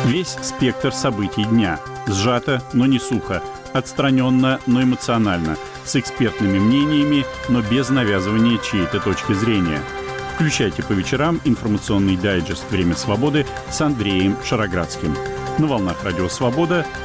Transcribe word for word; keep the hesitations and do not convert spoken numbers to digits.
Весь спектр событий дня. Сжато, но не сухо. Отстраненно, но эмоционально. С экспертными мнениями, но без навязывания чьей-то точки зрения. Включайте по вечерам информационный дайджест «Время свободы» с Андреем Шароградским. На волнах Радио Свобода